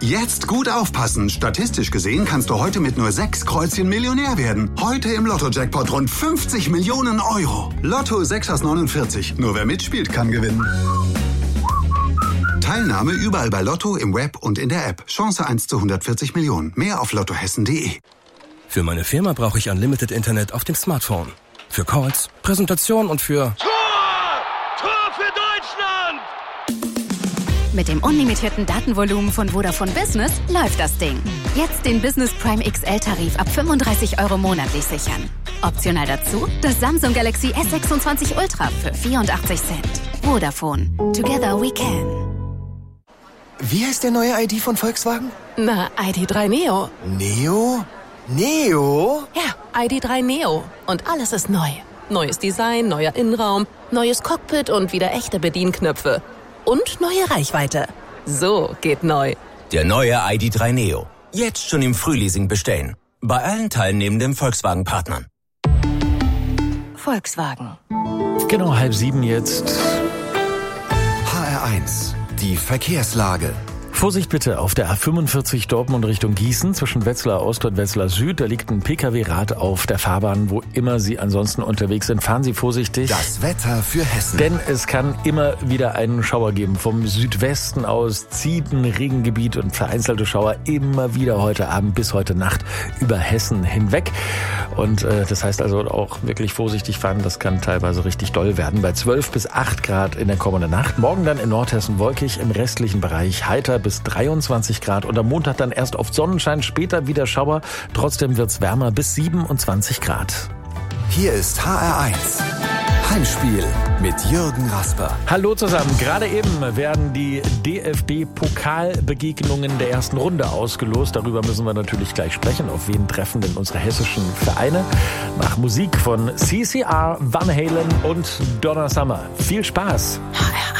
Jetzt gut aufpassen. Statistisch gesehen kannst du heute mit nur 6 Kreuzchen Millionär werden. Heute im Lotto-Jackpot rund 50 Millionen Euro. Lotto 6 aus 49. Nur wer mitspielt, kann gewinnen. Teilnahme überall bei Lotto, im Web und in der App. Chance 1 zu 140 Millionen. Mehr auf lottohessen.de. Für meine Firma brauche ich Unlimited Internet auf dem Smartphone. Für Calls, Präsentation und für... Tor! Tor für Deutschland! Mit dem unlimitierten Datenvolumen von Vodafone Business läuft das Ding. Jetzt den Business Prime XL-Tarif ab 35 € monatlich sichern. Optional dazu das Samsung Galaxy S26 Ultra für 84 Cent. Vodafone. Together we can. Wie heißt der neue ID von Volkswagen? Na, ID.3 Neo. Neo? Neo? Ja, ID.3 Neo. Und alles ist neu. Neues Design, neuer Innenraum, neues Cockpit und wieder echte Bedienknöpfe. Und neue Reichweite. So geht neu. Der neue ID.3 Neo. Jetzt schon im Frühleasing bestellen. Bei allen teilnehmenden Volkswagen-Partnern. Volkswagen. Genau 6:30 jetzt. HR1, die Verkehrslage. Vorsicht bitte auf der A45 Dortmund Richtung Gießen zwischen Wetzlar Ost und Wetzlar Süd. Da liegt ein Pkw-Rad auf der Fahrbahn, wo immer Sie ansonsten unterwegs sind. Fahren Sie vorsichtig. Das Wetter für Hessen. Denn es kann immer wieder einen Schauer geben. Vom Südwesten aus zieht ein Regengebiet und vereinzelte Schauer immer wieder heute Abend bis heute Nacht über Hessen hinweg. Und das heißt also auch wirklich vorsichtig fahren. Das kann teilweise richtig doll werden. Bei 12 bis 8 Grad in der kommenden Nacht. Morgen dann in Nordhessen wolkig, im restlichen Bereich heiter bis 23 Grad. Und am Montag dann erst oft Sonnenschein, später wieder Schauer. Trotzdem wird's wärmer bis 27 Grad. Hier ist HR1. Heimspiel mit Jürgen Rasper. Hallo zusammen. Gerade eben werden die DFB-Pokalbegegnungen der ersten Runde ausgelost. Darüber müssen wir natürlich gleich sprechen. Auf wen treffen denn unsere hessischen Vereine? Nach Musik von CCR, Van Halen und Donna Summer. Viel Spaß.